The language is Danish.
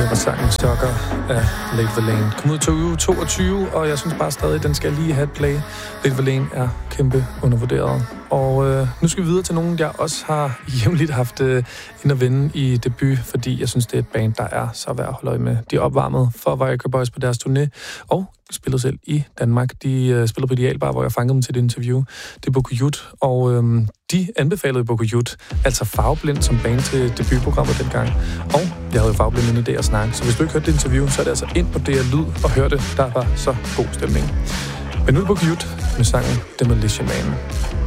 var sangen Sucker af Late Verlaine. Kom ud i 2022, og jeg synes bare stadig, den skal lige have et play. Late Verlaine er kæmpe undervurderet. Og nu skal vi videre til nogen, jeg også har jævnligt haft ind at vende i debut, fordi jeg synes, det er et band, der er så værd at holde øje med. De er opvarmet for Viagra Boys på deres turné, og spillede selv i Danmark. De spillede på Idealbar, hvor jeg fangede dem til et interview. Det er Bokujut, og de anbefalede Bokujut, altså Farveblind, som band til debutprogrammet dengang. Og jeg havde Farveblind en idé at snakke, så hvis du ikke hørte det interview, så er det altså ind på DR Lyd og hør det. Der var så god stemning. Men nu er Bokujut med sangen Demolition Man.